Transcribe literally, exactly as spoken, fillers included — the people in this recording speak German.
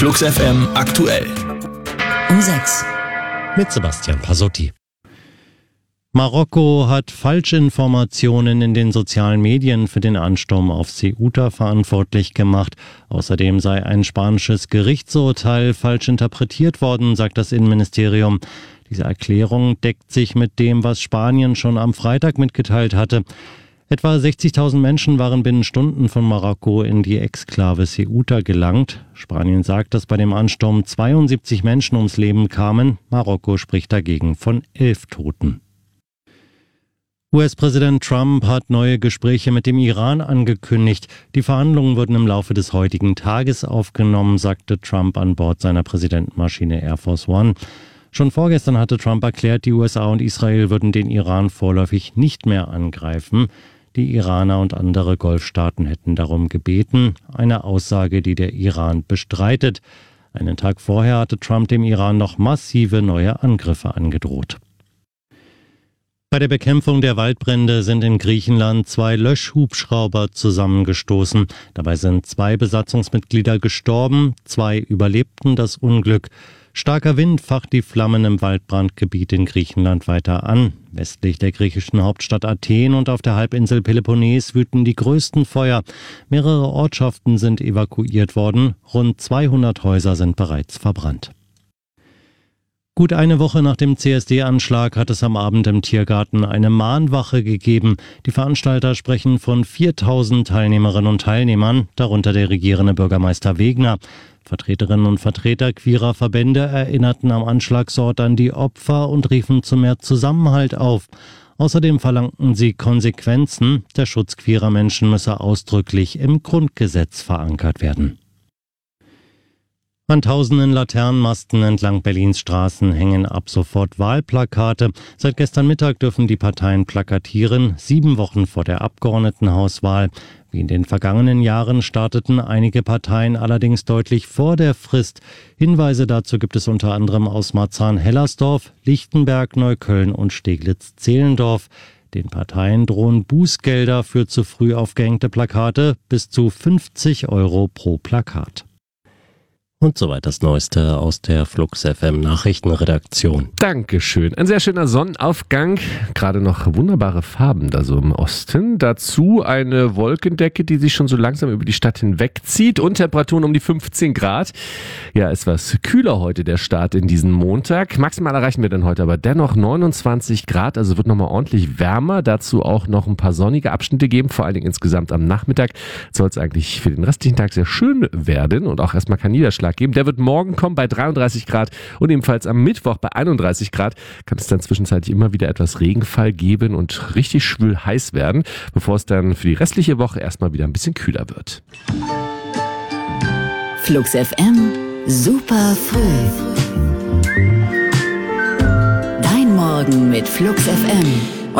Flux F M aktuell. Um sechs. Mit Sebastian Pasotti. Marokko hat Falschinformationen in den sozialen Medien für den Ansturm auf Ceuta verantwortlich gemacht. Außerdem sei ein spanisches Gerichtsurteil falsch interpretiert worden, sagt das Innenministerium. Diese Erklärung deckt sich mit dem, was Spanien schon am Freitag mitgeteilt hatte. Etwa sechzigtausend Menschen waren binnen Stunden von Marokko in die Exklave Ceuta gelangt. Spanien sagt, dass bei dem Ansturm zweiundsiebzig Menschen ums Leben kamen. Marokko spricht dagegen von elf Toten. U S-Präsident Trump hat neue Gespräche mit dem Iran angekündigt. Die Verhandlungen würden im Laufe des heutigen Tages aufgenommen, sagte Trump an Bord seiner Präsidentenmaschine Air Force One. Schon vorgestern hatte Trump erklärt, die U S A und Israel würden den Iran vorläufig nicht mehr angreifen. Die Iraner und andere Golfstaaten hätten darum gebeten, eine Aussage, die der Iran bestreitet. Einen Tag vorher hatte Trump dem Iran noch massive neue Angriffe angedroht. Bei der Bekämpfung der Waldbrände sind in Griechenland zwei Löschhubschrauber zusammengestoßen. Dabei sind zwei Besatzungsmitglieder gestorben, zwei überlebten das Unglück. Starker Wind facht die Flammen im Waldbrandgebiet in Griechenland weiter an. Westlich der griechischen Hauptstadt Athen und auf der Halbinsel Peloponnes wüten die größten Feuer. Mehrere Ortschaften sind evakuiert worden. Rund zweihundert Häuser sind bereits verbrannt. Gut eine Woche nach dem C S D-Anschlag hat es am Abend im Tiergarten eine Mahnwache gegeben. Die Veranstalter sprechen von viertausend Teilnehmerinnen und Teilnehmern, darunter der regierende Bürgermeister Wegner. Vertreterinnen und Vertreter queerer Verbände erinnerten am Anschlagsort an die Opfer und riefen zu mehr Zusammenhalt auf. Außerdem verlangten sie Konsequenzen. Der Schutz queerer Menschen müsse ausdrücklich im Grundgesetz verankert werden. An tausenden Laternenmasten entlang Berlins Straßen hängen ab sofort Wahlplakate. Seit gestern Mittag dürfen die Parteien plakatieren, sieben Wochen vor der Abgeordnetenhauswahl. Wie in den vergangenen Jahren starteten einige Parteien allerdings deutlich vor der Frist. Hinweise dazu gibt es unter anderem aus Marzahn-Hellersdorf, Lichtenberg, Neukölln und Steglitz-Zehlendorf. Den Parteien drohen Bußgelder für zu früh aufgehängte Plakate bis zu fünfzig Euro pro Plakat. Und soweit das Neueste aus der Flux F M Nachrichtenredaktion. Dankeschön. Ein sehr schöner Sonnenaufgang. Gerade noch wunderbare Farben da so im Osten. Dazu eine Wolkendecke, die sich schon so langsam über die Stadt hinwegzieht und Temperaturen um die fünfzehn Grad. Ja, etwas kühler heute der Start in diesen Montag. Maximal erreichen wir dann heute aber dennoch neunundzwanzig Grad. Also wird nochmal ordentlich wärmer. Dazu auch noch ein paar sonnige Abschnitte geben. Vor allen Dingen insgesamt am Nachmittag soll es eigentlich für den restlichen Tag sehr schön werden und auch erstmal kein Niederschlag geben. Der wird morgen kommen bei dreiunddreißig Grad und ebenfalls am Mittwoch bei einunddreißig Grad. Kann es dann zwischenzeitlich immer wieder etwas Regenfall geben und richtig schwül heiß werden, bevor es dann für die restliche Woche erstmal wieder ein bisschen kühler wird. Flux F M, super früh. Dein Morgen mit Flux F M.